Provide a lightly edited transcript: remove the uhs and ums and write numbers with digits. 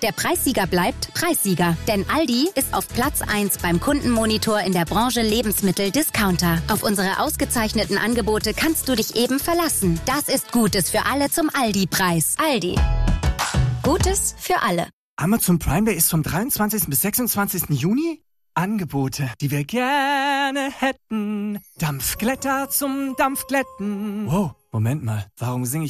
Der Preissieger bleibt Preissieger. Denn Aldi ist auf Platz 1 beim Kundenmonitor in der Branche Lebensmittel-Discounter. Auf unsere ausgezeichneten Angebote kannst du dich eben verlassen. Das ist Gutes für alle zum Aldi-Preis. Aldi. Gutes für alle. Amazon Prime Day ist vom 23. bis 26. Juni. Angebote, die wir gerne hätten. Dampfglätter zum Dampfglätten. Wow, Moment mal, warum singe ich